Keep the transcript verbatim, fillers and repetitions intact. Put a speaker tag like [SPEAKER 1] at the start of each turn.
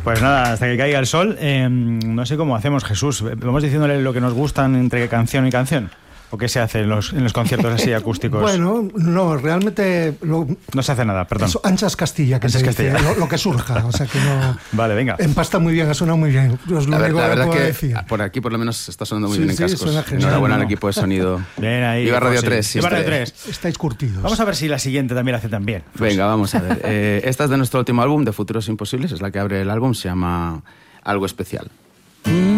[SPEAKER 1] Pues nada, hasta que caiga el sol. Eh, no sé cómo hacemos, Jesús. Vamos diciéndole lo que nos gustan entre canción y canción. ¿O qué se hace en los, en los conciertos así acústicos?
[SPEAKER 2] Bueno, no, realmente... Lo,
[SPEAKER 1] no se hace nada, perdón.
[SPEAKER 2] Eso, anchas Castilla, que
[SPEAKER 1] anchas
[SPEAKER 2] se
[SPEAKER 1] Castilla.
[SPEAKER 2] dice, lo, lo que surja, o sea que no...
[SPEAKER 1] Vale, venga.
[SPEAKER 2] Empasta muy bien, ha sonado muy bien. Es lo
[SPEAKER 3] la,
[SPEAKER 2] único
[SPEAKER 3] la verdad
[SPEAKER 2] que puedo
[SPEAKER 3] que
[SPEAKER 2] decir.
[SPEAKER 3] Por aquí por lo menos está sonando muy
[SPEAKER 2] sí,
[SPEAKER 3] bien en
[SPEAKER 2] sí,
[SPEAKER 3] cascos. Enhorabuena al equipo de sonido.
[SPEAKER 1] Bien ahí.
[SPEAKER 3] Viva Radio
[SPEAKER 1] José.
[SPEAKER 3] tres.
[SPEAKER 1] Viva Radio tres.
[SPEAKER 2] Estáis curtidos.
[SPEAKER 1] Vamos a ver si la siguiente también la hace tan bien.
[SPEAKER 3] Venga, vamos a ver. Eh, esta es de nuestro último álbum, de Futuros Imposibles, es la que abre el álbum, se llama Algo Especial.